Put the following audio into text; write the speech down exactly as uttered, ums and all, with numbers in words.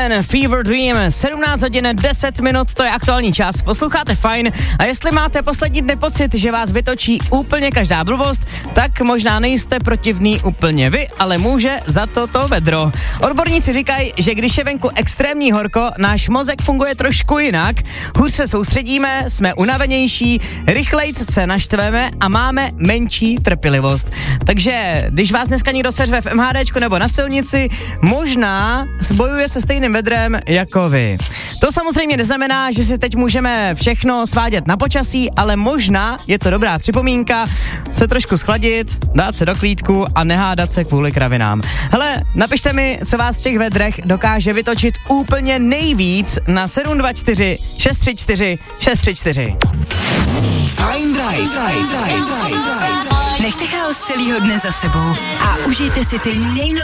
Allen, Fever Dream, sedmnáct hodin deset minut, to je aktuální čas, posloucháte Fajn a jestli máte poslední dny pocit, že vás vytočí úplně každá blbost, tak možná nejste protivný úplně vy, ale může za to to vedro. Odborníci říkají, že když je venku extrémní horko, náš mozek funguje trošku jinak, hůř se soustředíme, jsme unavenější, rychlejc se naštveme a máme menší trpělivost. Takže když vás dneska někdo seřve v MHDčku nebo na silnici, možná bojuje se stejným vedrem jako vy. To samozřejmě neznamená, že si teď můžeme všechno svádět na počasí, ale možná je to dobrá připomínka se trošku schladit, dát se do klídku a nehádat se kvůli kravinám. Hele, napište mi, co vás v těch vedrech dokáže vytočit úplně nejvíc na sedm dva čtyři šest tři čtyři šest tři čtyři. Fajn Drive. Nechte chaos celýho dne za sebou a užijte si ty nejnovější